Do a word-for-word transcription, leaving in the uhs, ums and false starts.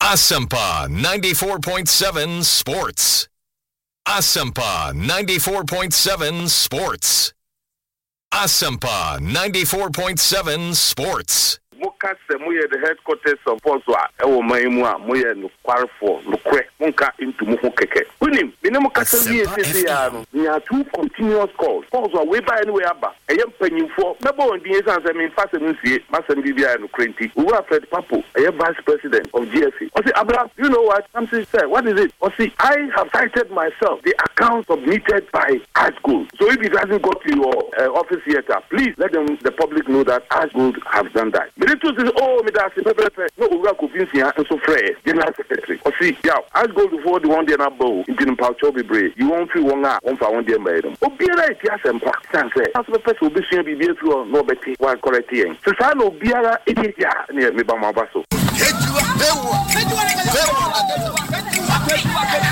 Asampa ninety-four point seven Sports. Asampa ninety-four point seven Sports. Asampa ninety-four point seven Sports. Muka se muye the headquarters of Boswa, ewo maimua, muye no kwarfo, no kwe, munka into muhu keke. Unim, binemuka se muye sisi yano, ni ha two continuous calls. Calls wa way by anyway aba. Eyem penyimfo, mebo on the essence, I mean, fast and see, Master Bibia and Krenti. We were Fred Papo, eyem vice president of G S C. I say, Abraham, you know what? I'm saying, sir, what is it? I see, I have cited myself the account submitted by high school. So if it hasn't got to your uh, office yet, please let them, the public know that high school have done that. But it was oh, me that's the no, we are convincing and so fresh. General Secretary. Or see, yeah, I go before the one day na bow into the pouch of brave. You won't feel one out, one for one day made them. Oh, be right, yes, and Pakistan say, that's the person will be seen to be through no better while correcting. So, I know Biara, it is ya near me by my vessel.